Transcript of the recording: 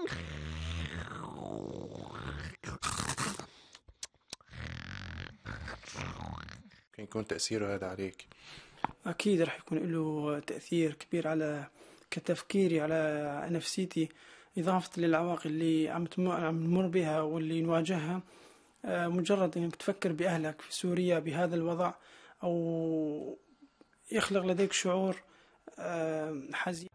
كان يكون تأثيره هذا عليك؟ أكيد راح يكون له تأثير كبير على كتفكيري على نفسيتي، إضافة للعواقب اللي عم نمر بها واللي نواجهها. مجرد إنك تفكر بأهلك في سوريا بهذا الوضع، أو يخلق لديك شعور حزين.